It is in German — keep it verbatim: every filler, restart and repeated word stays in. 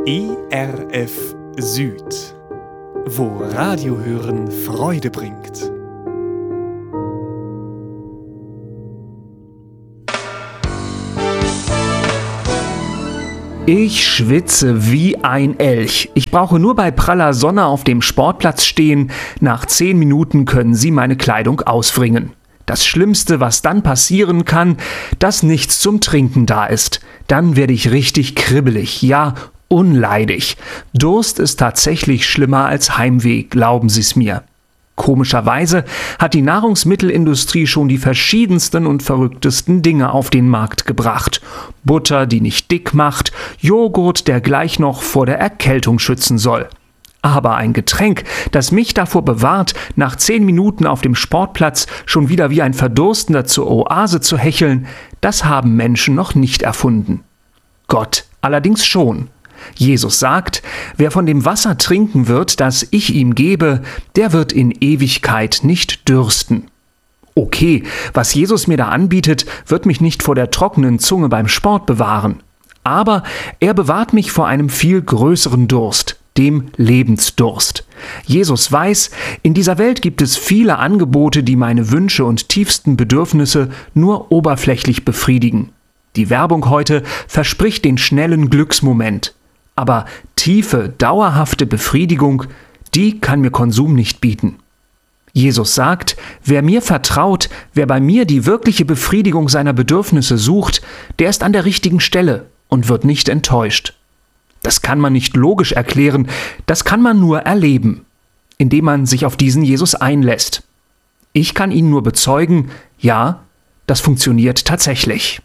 E R F Süd, wo Radiohören Freude bringt. Ich schwitze wie ein Elch. Ich brauche nur bei praller Sonne auf dem Sportplatz stehen. Nach zehn Minuten können Sie meine Kleidung auswringen. Das Schlimmste, was dann passieren kann, dass nichts zum Trinken da ist. Dann werde ich richtig kribbelig, ja, unleidig. Durst ist tatsächlich schlimmer als Heimweh, glauben Sie es mir. Komischerweise hat die Nahrungsmittelindustrie schon die verschiedensten und verrücktesten Dinge auf den Markt gebracht. Butter, die nicht dick macht, Joghurt, der gleich noch vor der Erkältung schützen soll. Aber ein Getränk, das mich davor bewahrt, nach zehn Minuten auf dem Sportplatz schon wieder wie ein Verdurstender zur Oase zu hecheln, das haben Menschen noch nicht erfunden. Gott allerdings schon. Jesus sagt, wer von dem Wasser trinken wird, das ich ihm gebe, der wird in Ewigkeit nicht dürsten. Okay, was Jesus mir da anbietet, wird mich nicht vor der trockenen Zunge beim Sport bewahren. Aber er bewahrt mich vor einem viel größeren Durst, dem Lebensdurst. Jesus weiß, in dieser Welt gibt es viele Angebote, die meine Wünsche und tiefsten Bedürfnisse nur oberflächlich befriedigen. Die Werbung heute verspricht den schnellen Glücksmoment. Aber tiefe, dauerhafte Befriedigung, die kann mir Konsum nicht bieten. Jesus sagt, wer mir vertraut, wer bei mir die wirkliche Befriedigung seiner Bedürfnisse sucht, der ist an der richtigen Stelle und wird nicht enttäuscht. Das kann man nicht logisch erklären, das kann man nur erleben, indem man sich auf diesen Jesus einlässt. Ich kann Ihnen nur bezeugen, ja, das funktioniert tatsächlich.